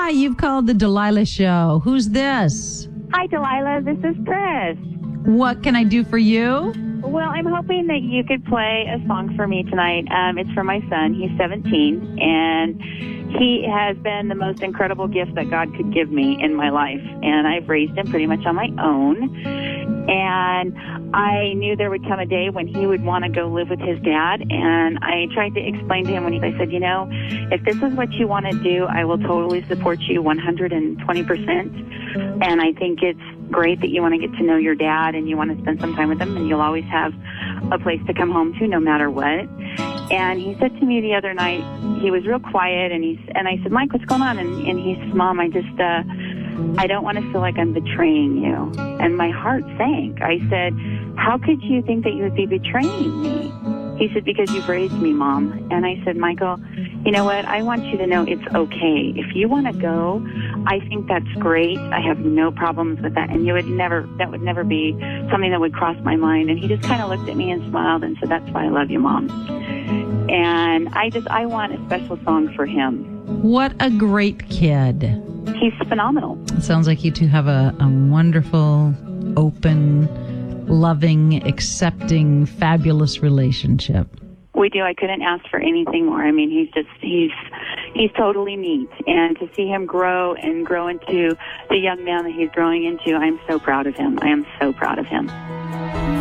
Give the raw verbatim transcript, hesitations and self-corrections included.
Hi, you've called the Delilah Show. Who's this? Hi, Delilah. This is Chris. What can I do for you? Well, I'm hoping that you could play a song for me tonight. Um, it's for my son. He's seventeen, and he has been the most incredible gift that God could give me in my life. And I've raised him pretty much on my own. And I knew there would come a day when he would want to go live with his dad. And I tried to explain to him when he, I said, you know, if this is what you want to do, I will totally support you one hundred twenty percent. And I think it's great that you want to get to know your dad and you want to spend some time with him, and you'll always have a place to come home to no matter what. And he said to me the other night, he was real quiet, and he's and I said, Mike, what's going on? And, and he said, Mom, I just, uh, I don't want to feel like I'm betraying you. And my heart sank. I said, how could you think that you would be betraying me? He said, because you've raised me, Mom. And I said, Michael, you know what? I want you to know it's okay. If you want to go, I think that's great. I have no problems with that. And you would never, that would never be something that would cross my mind. And he just kind of looked at me and smiled and said, that's why I love you, Mom. And I just, I want a special song for him. What a great kid. He's phenomenal. It sounds like you two have a, a wonderful, open, loving, accepting, fabulous relationship. We do. I couldn't ask for anything more. I mean, he's just, he's, he's totally neat. And to see him grow and grow into the young man that he's growing into, I'm so proud of him. I am so proud of him.